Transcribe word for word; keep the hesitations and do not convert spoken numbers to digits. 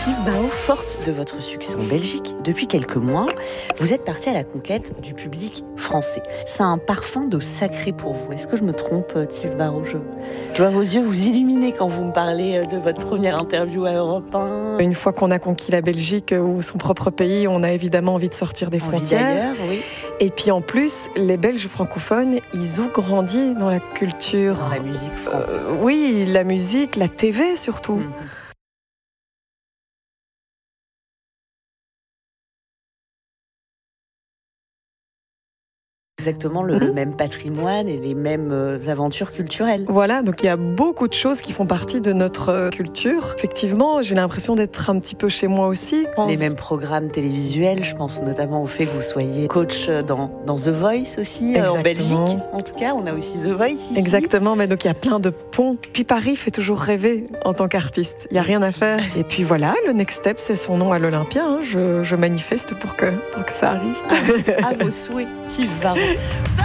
Tive Barraud, forte de votre succès en Belgique, depuis quelques mois, vous êtes partie à la conquête du public français. C'est un parfum d'eau sacrée pour vous. Est-ce que je me trompe, Tive Barraud? je, je vois vos yeux vous illuminer quand vous me parlez de votre première interview à Europe un. Une fois qu'on a conquis la Belgique ou son propre pays, on a évidemment envie de sortir des Envie frontières. d'ailleurs, oui. Et puis en plus, les Belges francophones, ils ont grandi dans la culture. Dans la musique française. Euh, oui, la musique, la T V surtout. Mmh. Exactement le, le même patrimoine et les mêmes euh, aventures culturelles. Voilà, donc il y a beaucoup de choses qui font partie de notre culture. Effectivement, j'ai l'impression d'être un petit peu chez moi aussi. Les mêmes programmes télévisuels, je pense notamment au fait que vous soyez coach dans, dans The Voice aussi, euh, en Belgique. En tout cas, on a aussi The Voice ici. Exactement, mais donc il y a plein de ponts. Puis Paris fait toujours rêver en tant qu'artiste. Il n'y a rien à faire. Et puis voilà, le next step, c'est son nom à l'Olympia. Hein. Je, je manifeste pour que, pour que ça arrive. À, à vos souhaits, Tive Barraud.